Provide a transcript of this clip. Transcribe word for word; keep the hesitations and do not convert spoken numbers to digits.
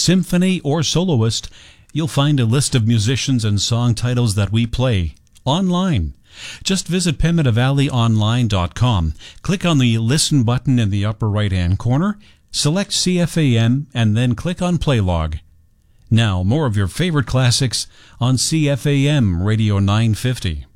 symphony, or soloist, you'll find a list of musicians and song titles that we play online. Just visit pemmican valley online dot com, click on the Listen button in the upper right-hand corner, select C F A M, and then click on Play Log. Now, more of your favorite classics on C F A M Radio nine fifty.